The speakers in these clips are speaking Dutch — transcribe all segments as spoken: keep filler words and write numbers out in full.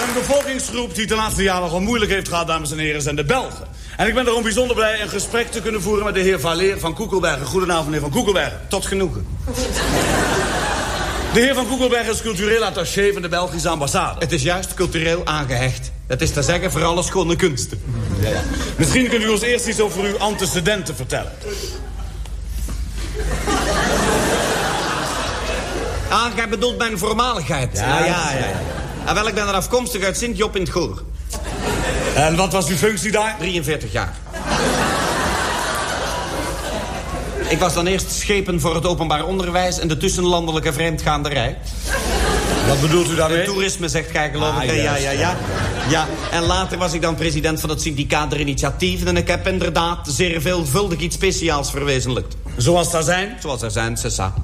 Een bevolkingsgroep die het de laatste jaren nogal moeilijk heeft gehad, dames en heren, zijn de Belgen. En ik ben daarom bijzonder blij een gesprek te kunnen voeren met de heer Valleer van Koekelbergen. Goedenavond, meneer van Koekelbergen. Tot genoegen. De heer van Koekelbergen is cultureel attaché van de Belgische ambassade. Het is juist cultureel aangehecht. Het is te zeggen voor alle schone kunsten. Ja, ja. Misschien kunt u ons eerst iets over uw antecedenten vertellen. Ah, jij bedoelt mijn voormaligheid. Ja, ja, ja. ja, ja. En wel, ik ben er afkomstig uit Sint-Job in het Goor. En wat was uw functie daar? drieënveertig jaar. Ik was dan eerst schepen voor het openbaar onderwijs en de tussenlandelijke vreemdgaanderij. Wat bedoelt u daarmee? Het toerisme, zegt gij, geloof ik. Ah, ja, ja, ja. Ja, en later was ik dan president van het syndicaat der initiatieven en ik heb inderdaad zeer veelvuldig iets speciaals verwezenlijkt. Zoals daar zijn? Zoals er zijn, c'est ça.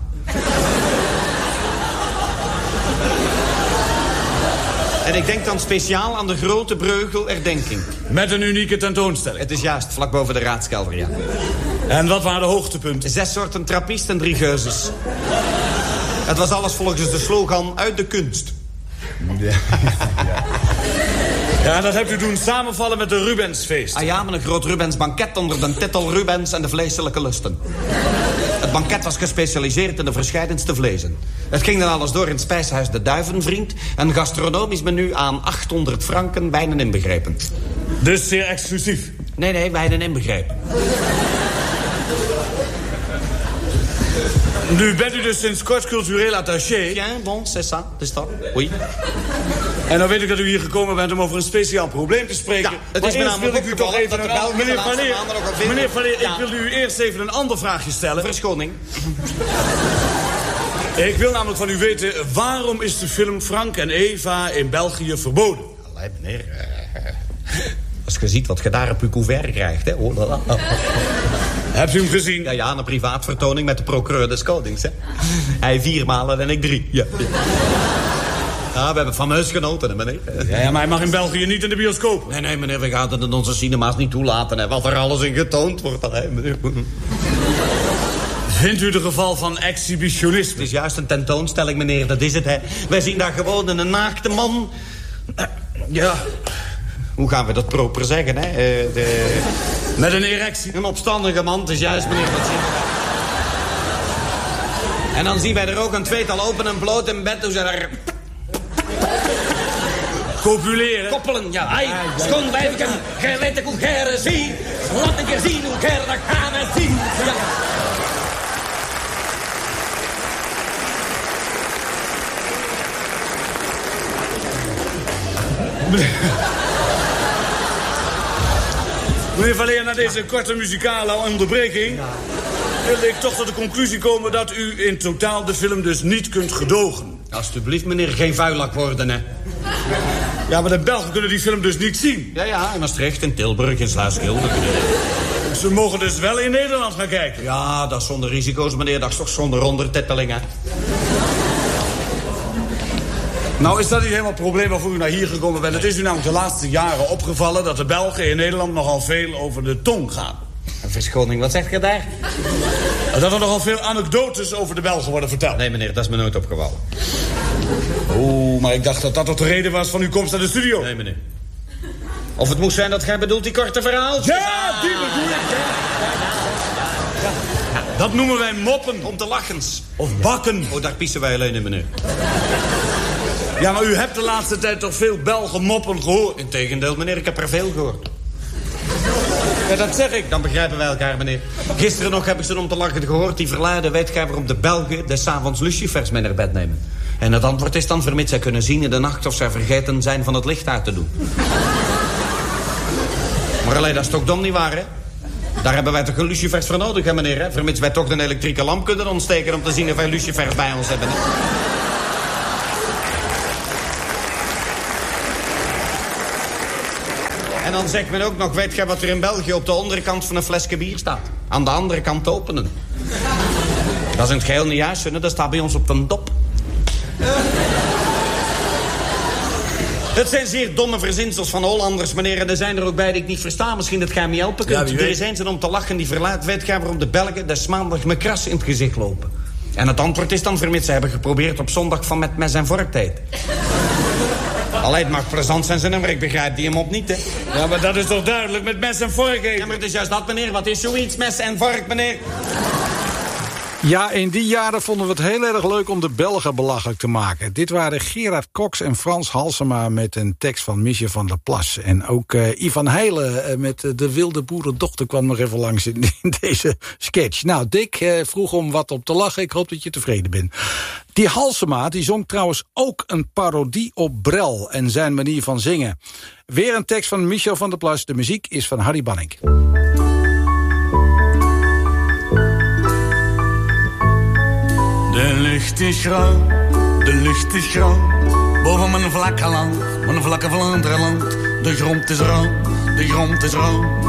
En ik denk dan speciaal aan de Grote Breugel-herdenking. Met een unieke tentoonstelling. Het is juist, vlak boven de raadskelder, ja. En wat waren de hoogtepunten? Zes soorten trappisten en drie geuzes. Het was alles volgens de slogan uit de kunst. Ja, ja. Ja, dat hebt u doen samenvallen met de Rubensfeest. Ah ja, met een groot Rubens banket onder de titel Rubens en de vleeselijke lusten. Het banket was gespecialiseerd in de verscheidenste vlezen. Het ging dan alles door in het spijshuis De Duivenvriend. Een gastronomisch menu aan achthonderd franken, wijnen inbegrepen. Dus zeer exclusief? Nee, nee, wijnen inbegrepen. Nu bent u dus sinds kort cultureel attaché. Ja, bon, c'est ça, c'est ça, oui. En dan weet ik dat u hier gekomen bent om over een speciaal probleem te spreken. Ja, het maar is me namelijk wil ik u toch even dat een de Belgen meneer de laatste Valleer, maanden nog een meneer Valleer, ja. ik wil u eerst even een ander vraagje stellen. Verschoning. Ik wil namelijk van u weten, waarom is de film Frank en Eva in België verboden? Allee, meneer. Als je ziet wat je daar op uw couvert krijgt, hè. Oh, oh, oh. Hebt u hem gezien? Ja, ja, een privaatvertoning met de procureur des konings, hè. Hij vier malen en ik drie, ja. Ja, we hebben fameus genoten, hè, meneer. Ja, ja, maar hij mag in België niet in de bioscoop. Nee, nee, meneer, we gaan het in onze cinema's niet toelaten, hè. Wat er alles in getoond wordt, hè, meneer. Vindt u de geval van exhibitionisme? Het is juist een tentoonstelling, meneer, dat is het, hè. Wij zien daar gewoon een naakte man. Ja, hoe gaan we dat proper zeggen, hè? Uh, de... Met een erectie? Een opstandige man, het is juist, meneer, wat zien we. En dan zien wij er ook een tweetal open en bloot in bed, hoe ze daar... Copuleren? Koppelen, ja. Ai, schoon wijfken, gij weet hoe gij er ziet. Laat een keer zien hoe gij er gaan en zien. Ja. Meneer Valleer, na deze korte muzikale onderbreking... wilde ik toch tot de conclusie komen dat u in totaal de film dus niet kunt gedogen. Alsjeblieft, meneer, geen vuilak worden, hè. Ja, maar de Belgen kunnen die film dus niet zien. Ja, ja, in Maastricht, in Tilburg, in Sluiskilde. Ze mogen dus wel in Nederland gaan kijken. Ja, dat is zonder risico's, meneer, dat is toch zonder ondertitelingen. Nou, is dat niet helemaal het probleem waarvoor u naar hier gekomen bent? Het is u namelijk de laatste jaren opgevallen dat de Belgen in Nederland nogal veel over de tong gaan. Een verschoning, wat zegt je daar? Dat er nogal veel anekdotes over de Belgen worden verteld. Nee, meneer, dat is me nooit opgevallen. Oeh, maar ik dacht dat dat toch de reden was van uw komst naar de studio. Nee, meneer. Of het moest zijn dat gij bedoelt die korte verhaaltjes. Ja, die bedoel ik. Ja. Ja. Ja. Dat noemen wij moppen. Om te lachens. Of bakken. Oh, daar pissen wij alleen in, meneer. Ja, maar u hebt de laatste tijd toch veel Belgen moppen gehoord? Integendeel, meneer, ik heb er veel gehoord. Ja, dat zeg ik. Dan begrijpen wij elkaar, meneer. Gisteren nog heb ik ze om te lachen gehoord. Die verluiden, weet gij waarom de Belgen des avonds lucifers mee naar bed nemen. En het antwoord is dan, vermits zij kunnen zien in de nacht of zij vergeten zijn van het licht uit te doen. Maar alleen, dat is toch dom niet waar, hè? Daar hebben wij toch een lucifers voor nodig, hè, meneer, hè? Vermits wij toch een elektrische lamp kunnen ontsteken om te zien of wij lucifers bij ons hebben, hè? En dan zegt men ook nog, weet gij wat er in België op de onderkant van een flesje bier staat? Aan de andere kant openen. Dat is in het geheel niet juist, hè? Dat staat bij ons op de dop. Het zijn zeer domme verzinsels van Hollanders, meneer. En er zijn er ook bij die ik niet versta. Misschien dat gij me helpen kunt. Ja, er is eens om te lachen die verlaat. Weet gij waarom de Belgen des maandag met kras in het gezicht lopen? En het antwoord is dan, vermits ze hebben geprobeerd op zondag van met mes en vork te eten. Alleen het mag plezant zijn zijn nummer, ik begrijp die hem op niet, hè. Ja, maar dat is toch duidelijk, met mes en vork eten. Ja, maar het is juist dat, meneer. Wat is zoiets, mes en vork, meneer? Ja, in die jaren vonden we het heel erg leuk om de Belgen belachelijk te maken. Dit waren Gerard Cox en Frans Halsema met een tekst van Michel van der Plas. En ook uh, Ivan Heilen uh, met uh, de wilde boerendochter kwam nog even langs in, in deze sketch. Nou, Dick uh, vroeg om wat op te lachen. Ik hoop dat je tevreden bent. Die Halsema die zong trouwens ook een parodie op Brel en zijn manier van zingen. Weer een tekst van Michel van der Plas. De muziek is van Harry Banning. De lucht is grauw, de lucht is grauw. Boven mijn vlakke land, mijn vlakke Vlaanderenland. De grond is rauw, de grond is rauw.